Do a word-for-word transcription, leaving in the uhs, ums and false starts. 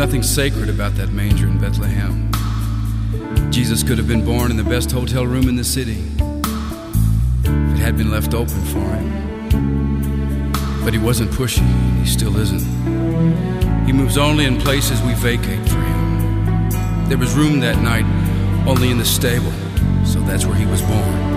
nothing sacred about that manger in Bethlehem. Jesus could have been born in the best hotel room in the city if it had been left open for him. But he wasn't pushy, he still isn't. He moves only in places we vacate for him. There was room that night only in the stable, so that's where he was born.